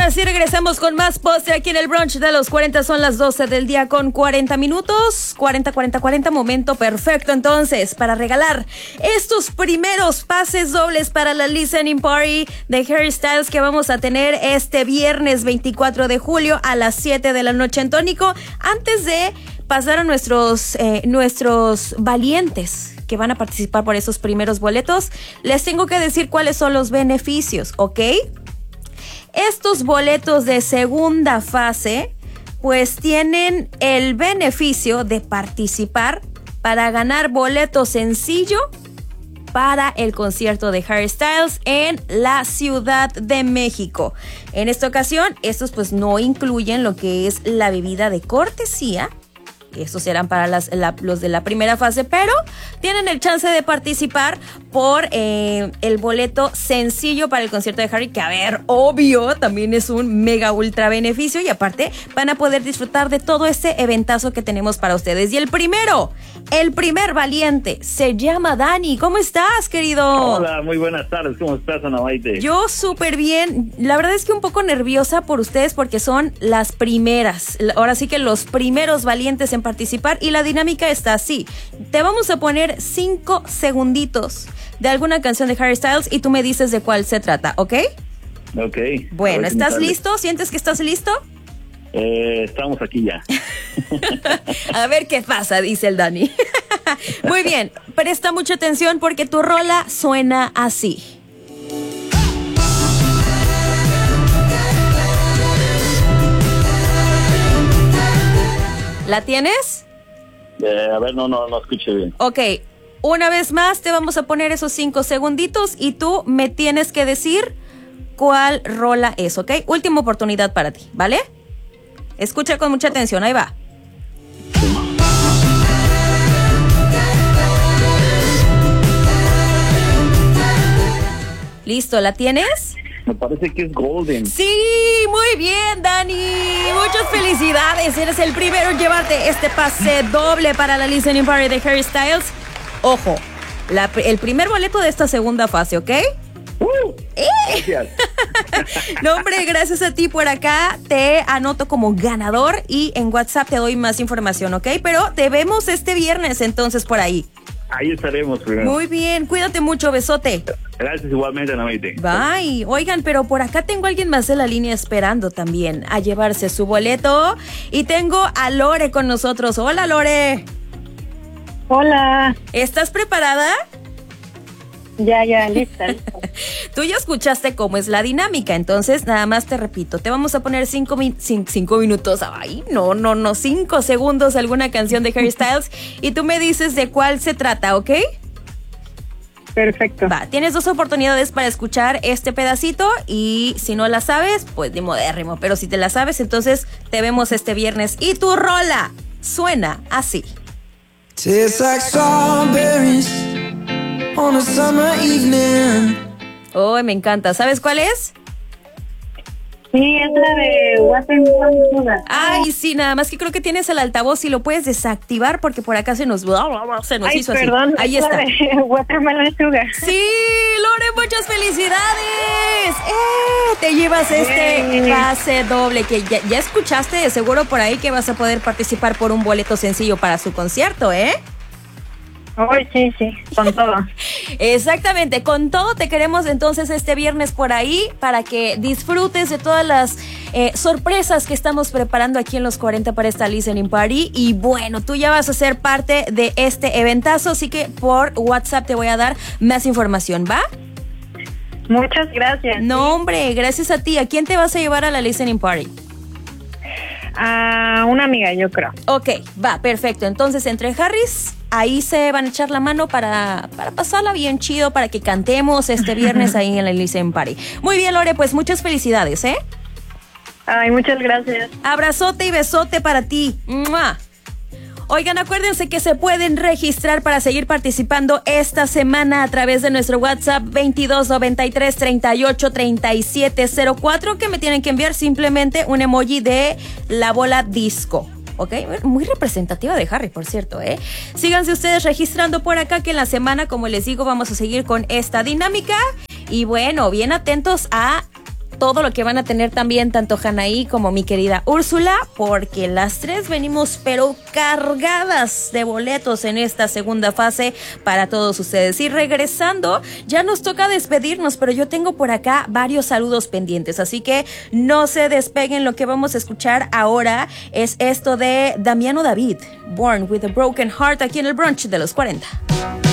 ahora sí regresamos con más postre aquí en el brunch de los 40. Son las 12 del día con 40 minutos. 40, momento perfecto entonces para regalar estos primeros pases dobles para la listening party de Harry Styles que vamos a tener este viernes 24 de julio a las 7 de la noche en Tónico. Antes de pasar a nuestros valientes que van a participar por esos primeros boletos, les tengo que decir cuáles son los beneficios, ¿ok? Estos boletos de segunda fase pues tienen el beneficio de participar para ganar boleto sencillo para el concierto de Harry Styles en la Ciudad de México. En esta ocasión, estos pues no incluyen lo que es la bebida de cortesía. Estos serán para los de la primera fase, pero tienen el chance de participar por el boleto sencillo para el concierto de Harry, que a ver, obvio, también es un mega ultra beneficio y aparte van a poder disfrutar de todo este eventazo que tenemos para ustedes. Y el primer valiente se llama Dani. ¿Cómo estás, querido? Hola, muy buenas tardes. ¿Cómo estás, Ana Maite? Yo súper bien. La verdad es que un poco nerviosa por ustedes porque son las primeras. Ahora sí que los primeros valientes en participar y la dinámica está así. Te vamos a poner 5 segunditos de alguna canción de Harry Styles y tú me dices de cuál se trata, ¿ok? Ok. Bueno, ¿estás listo? ¿Sientes que estás listo? Estamos aquí ya. A ver qué pasa, dice el Dani. Muy bien, presta mucha atención porque tu rola suena así. ¿La tienes? A ver, no escuché bien. Ok, una vez más te vamos a poner esos 5 segunditos y tú me tienes que decir cuál rola es, ¿ok? Última oportunidad para ti, ¿vale? Escucha con mucha atención, ahí va. ¿Listo? ¿La tienes? Me parece que es Golden. Sí, muy bien, Dani. Muchas felicidades. Eres el primero en llevarte este pase doble para la listening party de Harry Styles. Ojo, el primer boleto de esta segunda fase, ¿ok? Gracias. No, hombre, gracias a ti por acá. Te anoto como ganador y en WhatsApp te doy más información, ¿ok? Pero te vemos este viernes entonces por ahí. Ahí estaremos primero. Muy bien, cuídate mucho, besote. Gracias igualmente, Ana Maite. Bye. Oigan, pero por acá tengo a alguien más en la línea esperando también a llevarse su boleto. Y tengo a Lore con nosotros. Hola, Lore. Hola. ¿Estás preparada? Ya, lista. Tú ya escuchaste cómo es la dinámica, entonces nada más te repito, te vamos a poner 5 minutos, ay, no, 5 segundos alguna canción de Harry Styles y tú me dices de cuál se trata, ¿ok? Perfecto. Va, tienes 2 oportunidades para escuchar este pedacito y si no la sabes, pues ni modérrimo, pero si te la sabes, entonces te vemos este viernes y tu rola suena así. Tastes like strawberries on a summer evening. Oh, me encanta. ¿Sabes cuál es? Sí, es la de Watermelon Sugar. Ay, sí, nada más que creo que tienes el altavoz y lo puedes desactivar porque por acá se nos hizo perdón, así. Ahí está. Watermelon Sugar. Sí, Lore, muchas felicidades. Te llevas este pase doble que ya escuchaste de seguro por ahí que vas a poder participar por un boleto sencillo para su concierto, ¿eh? Ay, sí, con todo. Exactamente, con todo te queremos entonces este viernes por ahí para que disfrutes de todas las sorpresas que estamos preparando aquí en los 40 para esta listening party. Y bueno, tú ya vas a ser parte de este eventazo, así que por WhatsApp te voy a dar más información, ¿va? Muchas gracias. No, hombre, gracias a ti. ¿A quién te vas a llevar a la listening party? A una amiga, yo creo. Ok, va, perfecto. Entonces, entre Harrys, ahí se van a echar la mano para pasarla bien chido, para que cantemos este viernes ahí en la listening party. Muy bien, Lore, pues muchas felicidades, ¿eh? Ay, muchas gracias. Abrazote y besote para ti. ¡Mua! Oigan, acuérdense que se pueden registrar para seguir participando esta semana a través de nuestro WhatsApp 2293383704, que me tienen que enviar simplemente un emoji de la bola disco. ¿Ok? Muy representativa de Harry, por cierto, ¿eh? Síganse ustedes registrando por acá, que en la semana, como les digo, vamos a seguir con esta dinámica. Y bueno, bien atentos a todo lo que van a tener también tanto Hanaí como mi querida Úrsula, porque las tres venimos pero cargadas de boletos en esta segunda fase para todos ustedes. Y regresando, ya nos toca despedirnos, pero yo tengo por acá varios saludos pendientes, así que no se despeguen. Lo que vamos a escuchar ahora es esto de Damiano David, Born with a Broken Heart, aquí en el brunch de los 40.